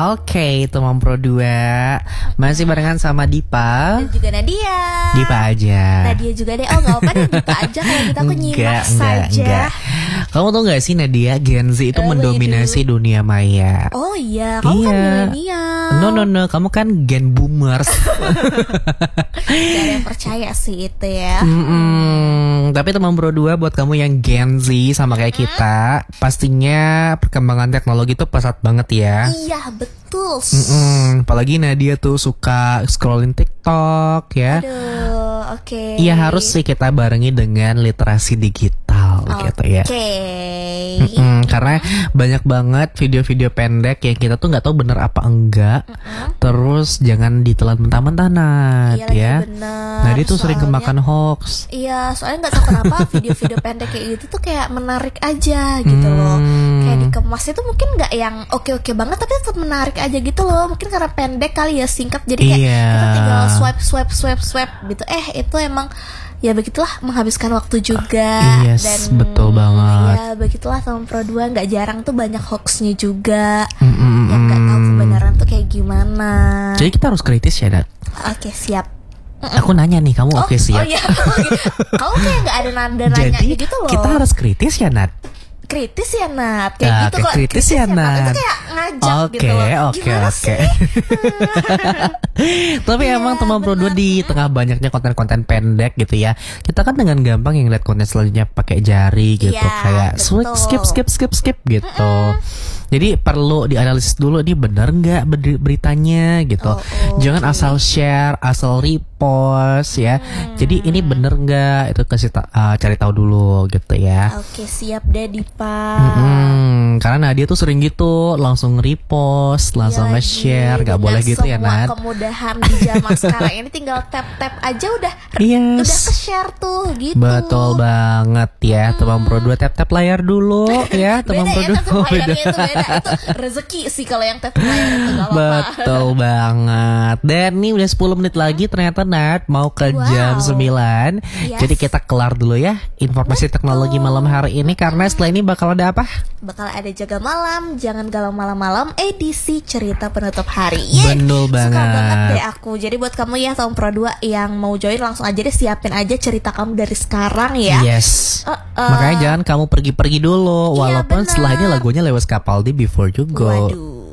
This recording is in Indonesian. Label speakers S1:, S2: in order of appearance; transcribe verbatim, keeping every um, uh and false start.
S1: Oke, teman Pro dua masih barengan sama Dipa
S2: dan juga Nadia.
S1: Dipa aja.
S2: Nadia juga deh. Oh nggak apa deh, Dipa aja kalau kita aku nyimak saja.
S1: Enggak. Kamu tau gak sih Nadia, Gen Z itu
S2: Oh,
S1: mendominasi
S2: waduh.
S1: dunia maya.
S2: Oh iya, kamu kan
S1: Iya.
S2: milenial.
S1: No no no, kamu kan Gen Boomers.
S2: Gak ada yang percaya sih itu ya.
S1: Mm-mm. Tapi teman Pro dua buat kamu yang Gen Z sama kayak kita, pastinya perkembangan teknologi itu pesat banget ya.
S2: Iya betul.
S1: Mm-mm. Apalagi Nadia tuh suka scrolling TikTok ya.
S2: Aduh, oke.
S1: Iya harus sih kita barengi dengan literasi digital gitu ya.
S2: Oke.
S1: Mm-mm, karena banyak banget video-video pendek yang kita tuh nggak tahu bener apa enggak.
S2: Mm-mm.
S1: Terus jangan ditelan mentah-mentah Nat
S2: Iya lagi
S1: ya.
S2: bener,
S1: Nah dia tuh sering
S2: soalnya-
S1: kemakan hoax.
S2: Iya, soalnya nggak tahu kenapa video-video pendek kayak gitu tuh kayak menarik aja gitu loh.
S1: Hmm.
S2: Kayak dikemasnya tuh mungkin nggak yang oke-oke banget, tapi tetap menarik aja gitu loh. Mungkin karena pendek kali ya, singkat, jadi kayak
S1: Iya.
S2: kita tinggal swipe swipe swipe swipe gitu. Eh itu emang ya begitulah, menghabiskan waktu juga.
S1: Yes,
S2: Dan
S1: betul banget.
S2: ya begitulah teman Pro dua, nggak jarang tuh banyak hoaxnya juga.
S1: Mm-mm.
S2: Yang nggak tahu kebenaran tuh kayak gimana.
S1: Jadi kita harus kritis ya Nat.
S2: Oke siap.
S1: Aku nanya nih, kamu oke sih
S2: Oh
S1: ya?
S2: iya, kamu kayak nggak ada nada nanya
S1: Jadi
S2: gitu loh.
S1: kita harus kritis ya Nat.
S2: Kritis ya Nat, kayak
S1: Ah,
S2: gitu
S1: oke,
S2: kok.
S1: kritis ya, Nat.
S2: Itu kayak ngajak
S1: Oke,
S2: gitu loh.
S1: oke,
S2: Gimana
S1: oke.
S2: sih?
S1: Tapi
S2: Iya,
S1: emang teman Pro dua
S2: benar.
S1: di tengah banyaknya konten-konten pendek gitu ya, kita kan dengan gampang yang lihat konten selanjutnya pakai jari gitu,
S2: Iya,
S1: kayak
S2: betul.
S1: skip skip skip skip gitu. Jadi perlu dianalisis dulu ini benar nggak ber- beritanya gitu.
S2: Oh, oh,
S1: Jangan
S2: oke.
S1: asal share, asal repost ya. Jadi ini bener nggak, itu kasih ta- uh, cari tahu dulu gitu ya.
S2: Oke siap deh Dipa.
S1: Mm-mm, karena Nadia tuh sering gitu langsung repost, langsung
S2: Iya
S1: nge-share,
S2: lagi,
S1: nggak boleh
S2: dengan
S1: gitu ya
S2: semua
S1: Nat.
S2: kemudahan di zaman sekarang ini tinggal tap tap aja udah
S1: Yes.
S2: udah ke-share tuh gitu.
S1: Betul banget ya, teman Pro dua tap tap layar dulu ya, teman
S2: Beda
S1: Pro
S2: ya
S1: dua.
S2: tap layarnya itu beda. Itu rezeki sih kalau yang tap layar itu nggak apa-apa.
S1: Betul banget. Dan nih udah sepuluh menit lagi ternyata Nat mau ke
S2: Wow.
S1: jam sembilan.
S2: Yes.
S1: Jadi kita kelar dulu ya informasi teknologi malam hari ini, karena setelah ini bakal ada apa?
S2: Bakal ada jaga malam, jangan galau malam-malam, edisi cerita penutup hari. Yeay,
S1: Betul
S2: Suka
S1: banget.
S2: banget deh aku. Jadi buat kamu ya tahun Pro dua yang mau join, langsung aja deh siapin aja cerita kamu dari sekarang ya.
S1: Yes.
S2: Uh, uh.
S1: Makanya jangan kamu pergi-pergi dulu,
S2: Iya,
S1: walaupun
S2: benar.
S1: setelah ini lagunya lewat Capaldi Before You Go.
S2: Waduh.